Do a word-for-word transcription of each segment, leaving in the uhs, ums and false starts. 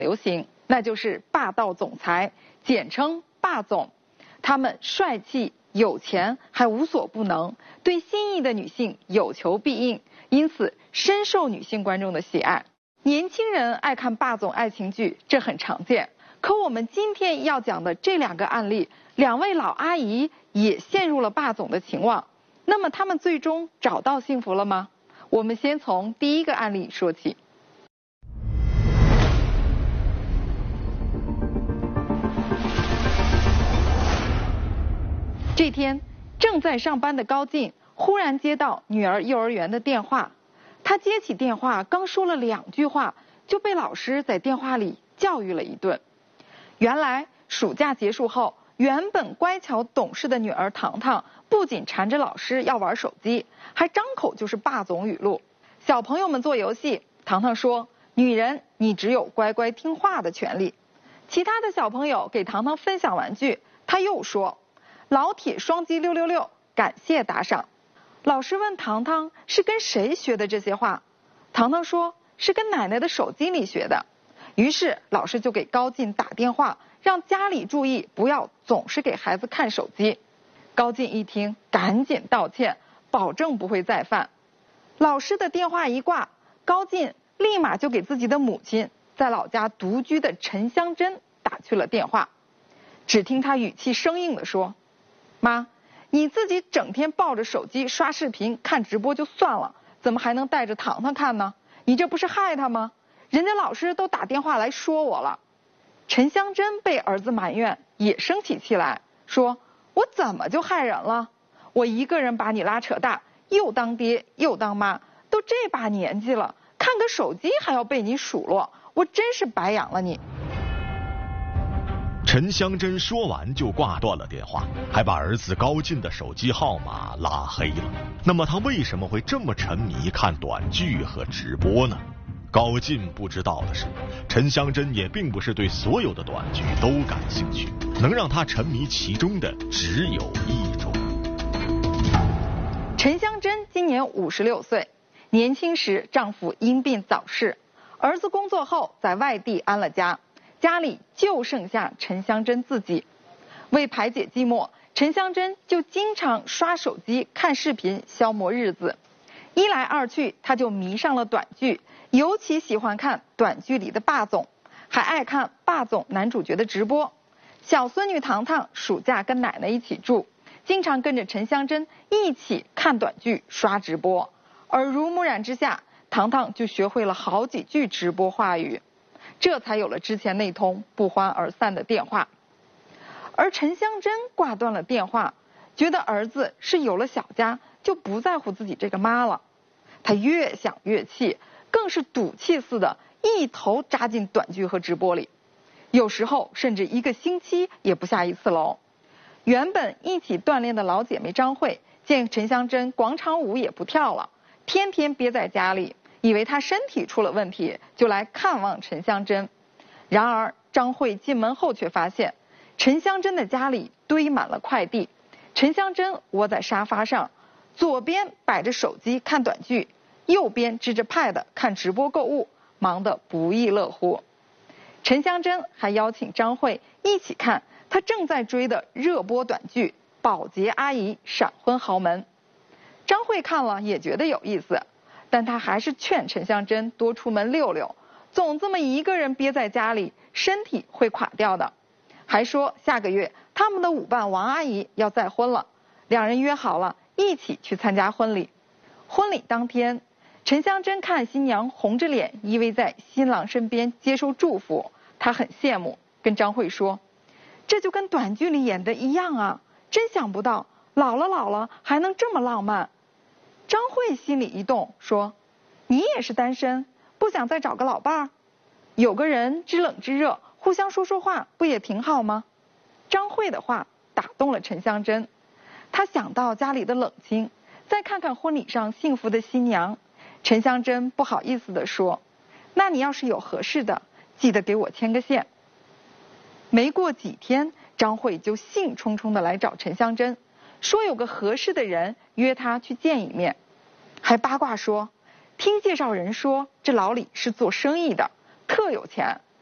流行，那就是霸道总裁，简称霸总。他们帅气、有钱，还无所不能，对心仪的女性有求必应，因此深受女性观众的喜爱。年轻人爱看霸总爱情剧，这很常见。可我们今天要讲的这两个案例，两位老阿姨也陷入了霸总的情网。那么他们最终找到幸福了吗？我们先从第一个案例说起。这天，正在上班的高进忽然接到女儿幼儿园的电话。他接起电话，刚说了两句话，就被老师在电话里教育了一顿。原来暑假结束后，原本乖巧懂事的女儿糖糖不仅缠着老师要玩手机，还张口就是霸总语录。小朋友们做游戏，糖糖说：“女人，你只有乖乖听话的权利。”其他的小朋友给糖糖分享玩具，他又说：“老铁双击六六六，感谢打赏。”老师问糖糖是跟谁学的这些话，糖糖说是跟奶奶的手机里学的。于是老师就给高进打电话，让家里注意，不要总是给孩子看手机。高进一听，赶紧道歉，保证不会再犯。老师的电话一挂，高进立马就给自己的母亲在老家独居的陈香珍打去了电话。只听他语气生硬地说：“妈，你自己整天抱着手机刷视频看直播就算了，怎么还能带着糖糖看呢？你这不是害他吗？人家老师都打电话来说我了。”陈香珍被儿子埋怨，也生起气来，说：“我怎么就害人了？我一个人把你拉扯大，又当爹又当妈，都这把年纪了，看个手机还要被你数落，我真是白养了你。” 陈香珍说完就挂断了电话，还把儿子高进的手机号码拉黑了。那么他为什么会这么沉迷看短剧和直播呢？高进不知道的是，陈香珍也并不是对所有的短剧都感兴趣，能让他沉迷其中的只有一种。 陈香珍今年五十六岁，年轻时丈夫因病早逝，儿子工作后在外地安了家，家里就剩下陈香珍自己。为排解寂寞，陈香珍就经常刷手机看视频消磨日子。一来二去，她就迷上了短剧，尤其喜欢看短剧里的霸总，还爱看霸总男主角的直播。小孙女糖糖暑假跟奶奶一起住，经常跟着陈香珍一起看短剧刷直播，耳濡目染之下，糖糖就学会了好几句直播话语，这才有了之前那通不欢而散的电话。而陈香珍挂断了电话，觉得儿子是有了小家就不在乎自己这个妈了。她越想越气，更是赌气似的一头扎进短剧和直播里，有时候甚至一个星期也不下一次楼。原本一起锻炼的老姐妹张慧见陈香珍广场舞也不跳了，天天憋在家里，以为她身体出了问题，就来看望陈香珍。然而张慧进门后却发现陈香珍的家里堆满了快递，陈香珍窝在沙发上，左边摆着手机看短剧，右边支着 pad 看直播购物，忙得不亦乐乎。陈香珍还邀请张慧一起看她正在追的热播短剧《保洁阿姨闪婚豪门》。张慧看了也觉得有意思，但她还是劝陈香珍多出门溜溜，总这么一个人憋在家里，身体会垮掉的。还说下个月他们的舞伴王阿姨要再婚了，两人约好了一起去参加婚礼。婚礼当天，陈香珍看新娘红着脸依偎在新郎身边接受祝福，她很羡慕，跟张慧说：“这就跟短剧里演的一样啊，真想不到老了老了还能这么浪漫。”张慧心里一动，说：“你也是单身，不想再找个老伴儿？有个人知冷知热，互相说说话不也挺好吗？”张慧的话打动了陈香珍，她想到家里的冷清，再看看婚礼上幸福的新娘，陈香珍不好意思地说：“那你要是有合适的，记得给我牵个线。”没过几天，张慧就兴冲冲地来找陈香珍，说有个合适的人约她去见一面，还八卦说听介绍人说这老李是做生意的，特有钱，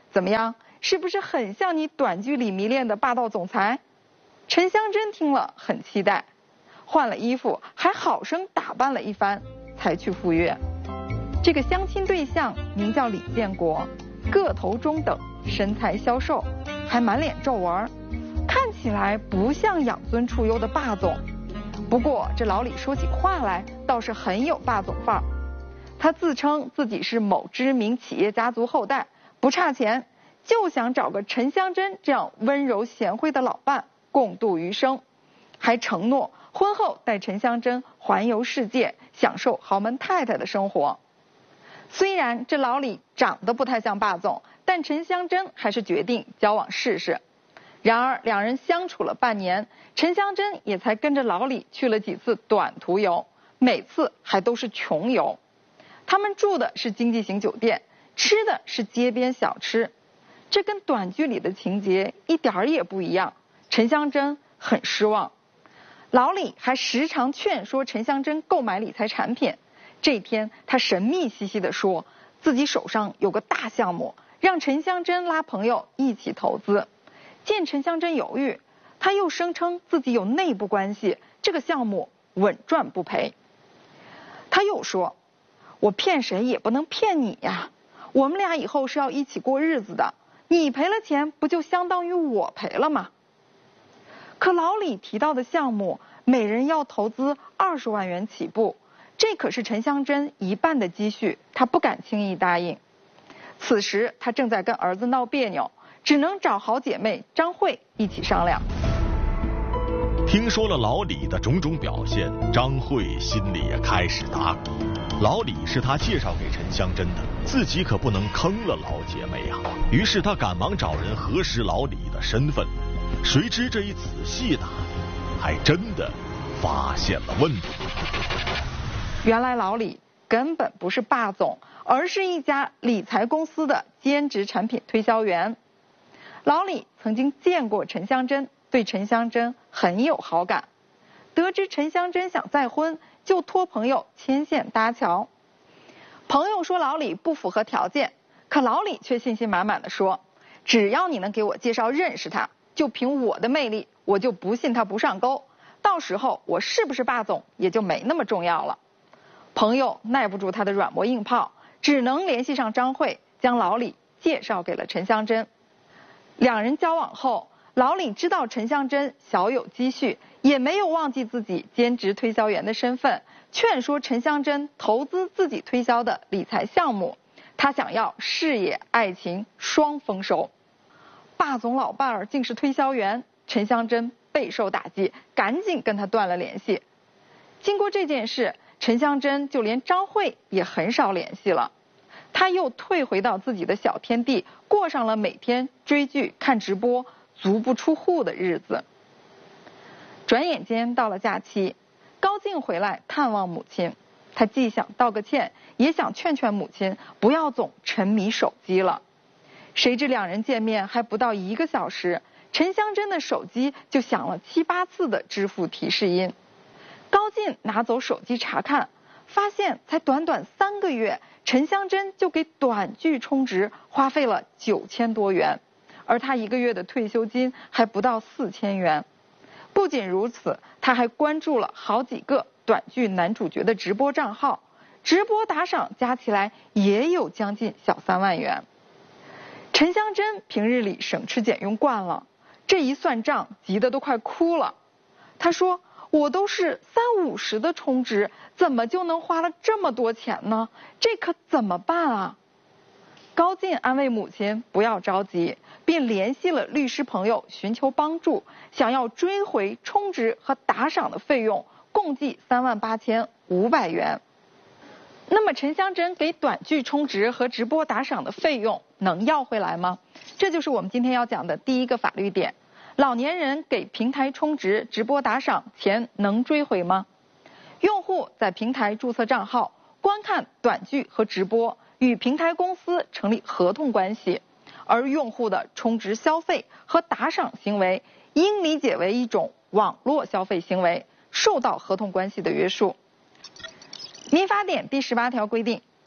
怎么样？是不是很像你短剧里迷恋的霸道总裁？陈香珍听了很期待，换了衣服，还好生打扮了一番，才去赴约。这个相亲对象名叫李建国，个头中等，身材消瘦，还满脸皱纹，看起来不像养尊处优的霸总。不过这老李说起话来倒是很有霸总范儿。他自称自己是某知名企业家族后代，不差钱，就想找个陈香珍这样温柔贤惠的老伴共度余生，还承诺婚后带陈香珍环游世界，享受豪门太太的生活。虽然这老李长得不太像霸总，但陈香珍还是决定交往试试。然而两人相处了半年，陈香珍也才跟着老李去了几次短途游，每次还都是穷游。他们住的是经济型酒店，吃的是街边小吃，这跟短剧里的情节一点儿也不一样。陈香珍很失望，老李还时常劝说陈香珍购买理财产品。这天他神秘兮兮地说自己手上有个大项目，让陈香珍拉朋友一起投资。见陈香珍犹豫，他又声称自己有内部关系，这个项目稳赚不赔。他又说，我骗谁也不能骗你呀，我们俩以后是要一起过日子的，你赔了钱不就相当于我赔了吗？可老李提到的项目每人要投资二十万元起步，这可是陈香珍一半的积蓄，他不敢轻易答应。此时他正在跟儿子闹别扭，只能找好姐妹张慧一起商量。 听说了老李的种种表现，张慧心里也开始打鼓。老李是他介绍给陈香珍的，自己可不能坑了老姐妹啊。于是他赶忙找人核实老李的身份，谁知这一仔细打听，还真的发现了问题。 原来老李根本不是霸总，而是一家理财公司的兼职产品推销员。老李曾经见过陈香珍，对陈香珍很有好感。得知陈香珍想再婚，就托朋友牵线搭桥。朋友说老李不符合条件，可老李却信心满满地说，只要你能给我介绍认识他，就凭我的魅力，我就不信他不上钩，到时候我是不是霸总也就没那么重要了。朋友耐不住他的软磨硬泡，只能联系上张慧，将老李介绍给了陈香珍。两人交往后，老李知道陈香珍小有积蓄，也没有忘记自己兼职推销员的身份，劝说陈香珍投资自己推销的理财项目，他想要事业爱情双丰收。霸总老伴儿竟是推销员，陈香珍备受打击，赶紧跟他断了联系。经过这件事，陈香珍就连张慧也很少联系了，她又退回到自己的小天地，过上了每天追剧看直播足不出户的日子。转眼间到了假期，高进回来探望母亲，他既想道个歉，也想劝劝母亲不要总沉迷手机了。谁知两人见面还不到一个小时，陈香珍的手机就响了七八次的支付提示音。高进拿走手机查看，发现才短短三个月，陈香珍就给短剧充值花费了九千多元，而他一个月的退休金还不到四千元。不仅如此，他还关注了好几个短剧男主角的直播账号，直播打赏加起来也有将近小三万元。陈香珍平日里省吃俭用惯了，这一算账急得都快哭了。他说，我都是三五十的充值，怎么就能花了这么多钱呢？这可怎么办啊？高进安慰母亲不要着急，并联系了律师朋友寻求帮助，想要追回充值和打赏的费用，共计三万八千五百元。那么陈香珍给短剧充值和直播打赏的费用能要回来吗？这就是我们今天要讲的第一个法律点。老年人给平台充值、直播打赏，钱能追回吗？用户在平台注册账号，观看短剧和直播，与平台公司成立合同关系，而用户的充值消费和打赏行为应理解为一种网络消费行为，受到合同关系的约束。民法典第十八条规定，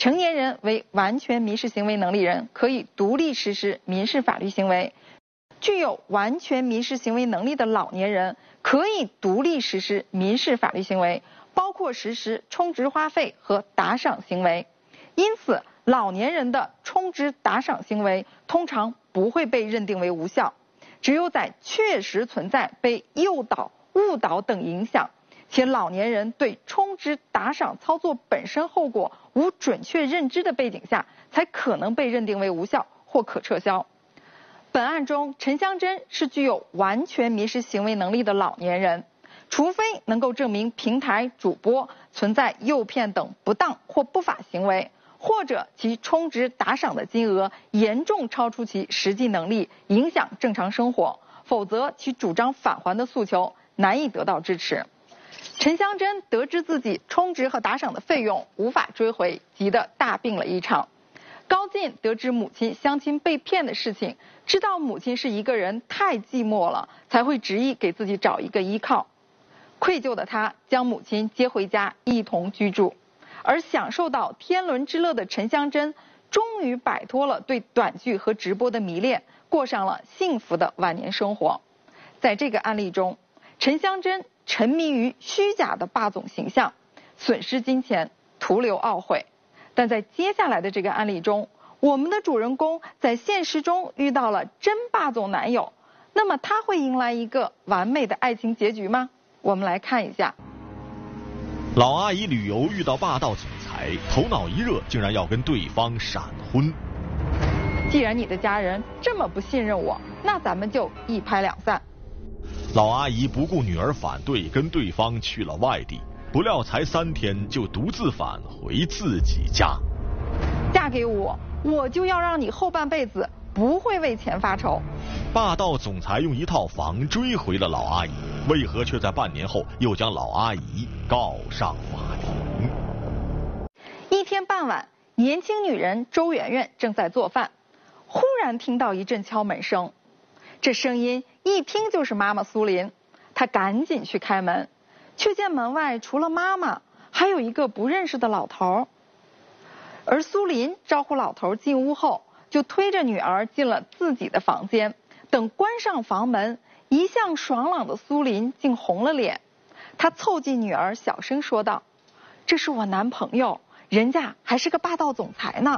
成年人为完全民事行为能力人，可以独立实施民事法律行为；具有完全民事行为能力的老年人，可以独立实施民事法律行为，包括实施充值花费和打赏行为。因此，老年人的充值打赏行为通常不会被认定为无效，只有在确实存在被诱导、误导等影响，且老年人对充值打赏操作本身后果无准确认知的背景下，才可能被认定为无效或可撤销。本案中，陈香珍是具有完全民事行为能力的老年人，除非能够证明平台主播存在诱骗等不当或不法行为，或者其充值打赏的金额严重超出其实际能力，影响正常生活，否则其主张返还的诉求难以得到支持。陈香珍得知自己充值和打赏的费用无法追回，急得大病了一场。高进得知母亲相亲被骗的事情，知道母亲是一个人太寂寞了，才会执意给自己找一个依靠。愧疚的他将母亲接回家一同居住，而享受到天伦之乐的陈香珍终于摆脱了对短剧和直播的迷恋，过上了幸福的晚年生活。在这个案例中，陈香珍沉迷于虚假的霸总形象，损失金钱，徒留懊悔。但在接下来的这个案例中，我们的主人公在现实中遇到了真霸总男友，那么他会迎来一个完美的爱情结局吗？我们来看一下。 老阿姨旅游遇到霸道总裁，头脑一热竟然要跟对方闪婚。 既然你的家人这么不信任我，那咱们就一拍两散。 老阿姨不顾女儿反对，跟对方去了外地，不料才三天就独自返回自己家。 嫁给我，我就要让你后半辈子不会为钱发愁。 霸道总裁用一套房追回了老阿姨，为何却在半年后又将老阿姨告上法庭？ 一天傍晚，年轻女人周媛媛正在做饭，忽然听到一阵敲门声，这声音一听就是妈妈苏林。她赶紧去开门，却见门外除了妈妈，还有一个不认识的老头。而苏林招呼老头进屋后，就推着女儿进了自己的房间。等关上房门，一向爽朗的苏林竟红了脸。他凑近女儿小声说道：“这是我男朋友，人家还是个霸道总裁呢。”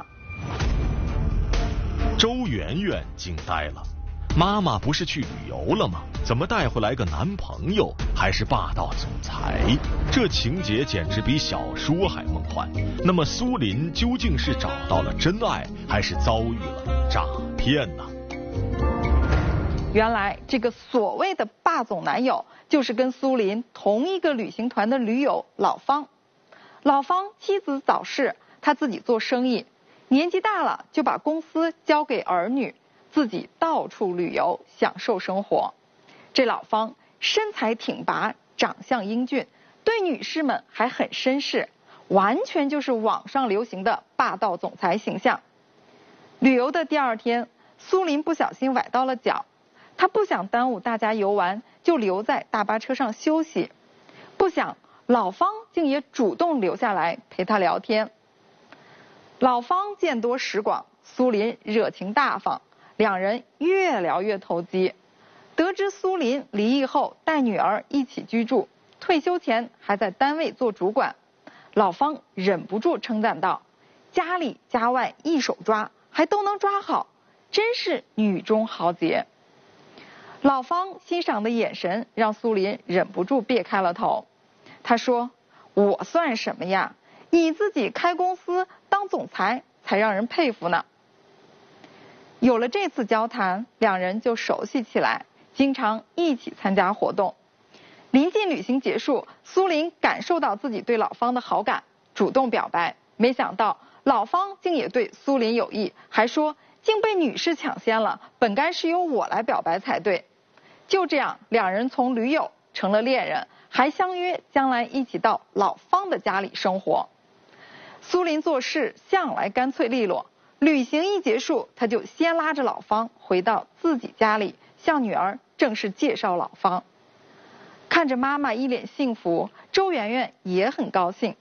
周媛媛惊呆了，妈妈不是去旅游了吗？怎么带回来个男朋友，还是霸道总裁？这情节简直比小说还梦幻。那么苏林究竟是找到了真爱，还是遭遇了诈骗呢？ 原来这个所谓的霸总男友，就是跟苏林同一个旅行团的驴友老方。老方妻子早逝，他自己做生意，年纪大了就把公司交给儿女，自己到处旅游，享受生活。这老方身材挺拔，长相英俊，对女士们还很绅士，完全就是网上流行的霸道总裁形象。旅游的第二天，苏林不小心崴到了脚，他不想耽误大家游玩，就留在大巴车上休息。不想老方竟也主动留下来陪他聊天。老方见多识广，苏林热情大方，两人越聊越投机。得知苏林离异后带女儿一起居住，退休前还在单位做主管，老方忍不住称赞道：“家里家外一手抓，还都能抓好，真是女中豪杰。”老方欣赏的眼神让苏林忍不住别开了头。他说：“我算什么呀？你自己开公司当总裁才让人佩服呢。”有了这次交谈，两人就熟悉起来，经常一起参加活动。临近旅行结束，苏林感受到自己对老方的好感，主动表白。没想到老方竟也对苏林有意，还说竟被女士抢先了，本该是由我来表白才对。就这样，两人从驴友成了恋人，还相约将来一起到老方的家里生活。苏林做事向来干脆利落，旅行一结束，他就先拉着老方回到自己家里，向女儿正式介绍老方。看着妈妈一脸幸福，周媛媛也很高兴。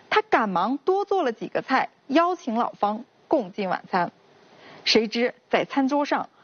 他赶忙多做了几个菜，邀请老方共进晚餐。谁知在餐桌上，